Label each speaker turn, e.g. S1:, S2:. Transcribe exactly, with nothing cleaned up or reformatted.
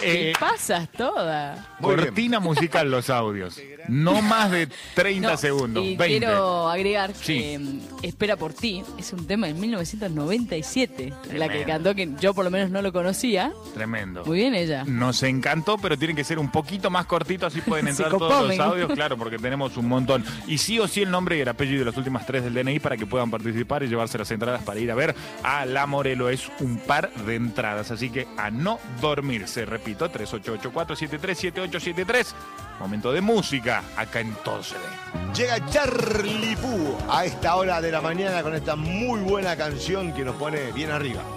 S1: Eh,
S2: Te pasas toda.
S3: Muy
S1: cortina musical los audios. No más de treinta
S2: No,
S1: segundos.
S2: Y
S1: veinte.
S2: quiero agregar
S1: Sí.
S2: que mm, Espera por ti es un tema de mil novecientos noventa y siete. La que
S1: Tremendo.
S2: cantó, que yo por lo menos no lo conocía.
S1: Tremendo.
S2: Muy bien ella.
S1: Nos encantó, pero tienen que ser un poquito más cortito, así pueden
S2: Se
S1: entrar
S2: copó,
S1: todos los
S2: me-
S1: audios, claro, porque tenemos un montón. Y sí o sí el nombre y el apellido de las últimas tres del D N I para que puedan participar y llevarse las entradas para ir a ver a La Morelo. Es un par de entradas, así que a no dormirse. Repito, tres ocho ocho cuatro siete tres siete ocho siete tres. Momento de música acá en Todo Se Ve.
S3: Llega Charlie Puth a esta hora de la mañana con esta muy buena canción que nos pone bien arriba.